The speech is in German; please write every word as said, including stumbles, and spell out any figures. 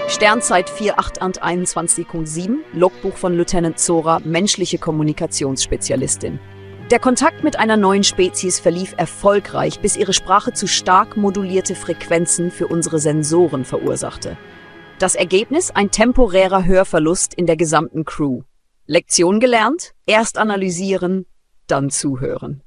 Sternzeit vier acht einundzwanzig sieben, Logbuch von Lieutenant Zora, menschliche Kommunikationsspezialistin. Der Kontakt mit einer neuen Spezies verlief erfolgreich, bis ihre Sprache zu stark modulierte Frequenzen für unsere Sensoren verursachte. Das Ergebnis: ein temporärer Hörverlust in der gesamten Crew. Lektion gelernt? Erst analysieren, dann zuhören.